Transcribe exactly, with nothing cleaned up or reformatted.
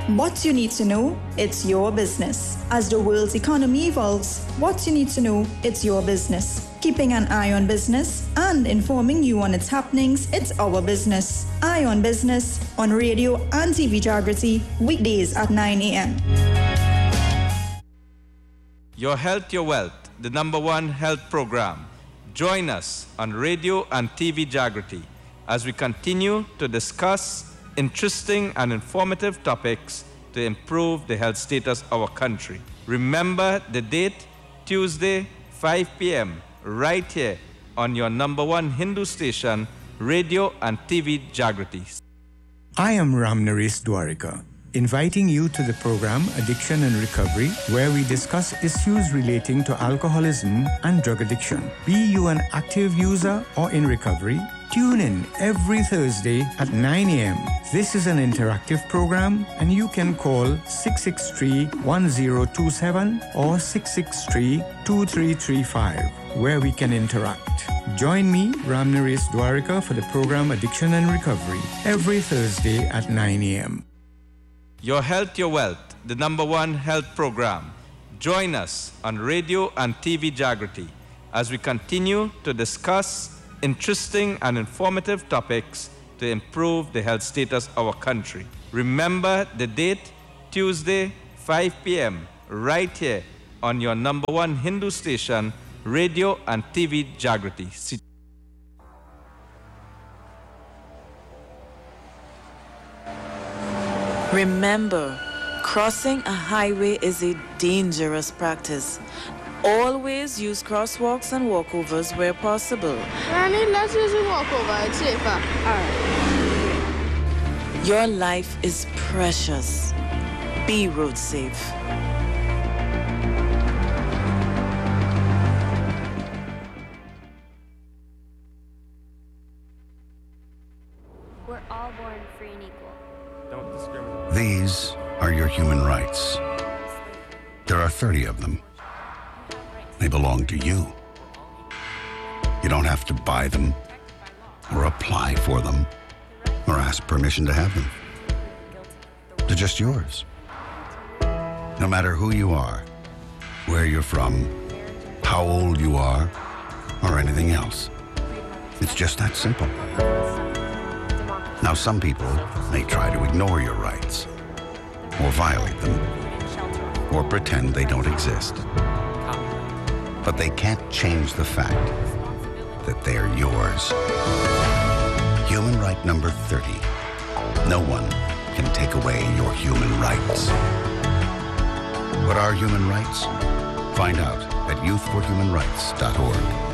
What you need to know, it's your business. As the world's economy evolves, what you need to know, it's your business. Keeping an eye on business and informing you on its happenings, it's our business. Eye on Business on radio and T V Jagriti, weekdays at nine a.m. Your Health, Your Wealth, the number one health program. Join us on radio and T V Jagriti as we continue to discuss interesting and informative topics to improve the health status of our country. Remember the date, Tuesday, five p.m., right here on your number one Hindu station, radio and T V Jagriti. I am Ram Naresh Dwarika, inviting you to the program Addiction and Recovery, where we discuss issues relating to alcoholism and drug addiction. Be you an active user or in recovery? Tune in every Thursday at nine a.m. This is an interactive program, and you can call six six three, one zero two seven or six six three, two three three five, where we can interact. Join me, Ram Naresh Dwarika, for the program Addiction and Recovery every Thursday at nine a.m. Your Health, Your Wealth, the number one health program. Join us on radio and T V Jagriti as we continue to discuss interesting and informative topics to improve the health status of our country. Remember the date, Tuesday, five p.m., right here on your number one Hindu station, radio and T V Jagriti. Remember, crossing a highway is a dangerous practice. Always use crosswalks and walkovers where possible. Granny, let's use a walkover. It's safer. All right. Your life is precious. Be road safe. We're all born free and equal. Don't discriminate. These are your human rights. There are thirty of them. They belong to you. You don't have to buy them, or apply for them, or ask permission to have them. They're just yours. No matter who you are, where you're from, how old you are, or anything else. It's just that simple. Now, some people may try to ignore your rights, or violate them, or pretend they don't exist. But they can't change the fact that they're yours. Human right number thirty. No one can take away your human rights. What are human rights? Find out at youth for human rights dot org.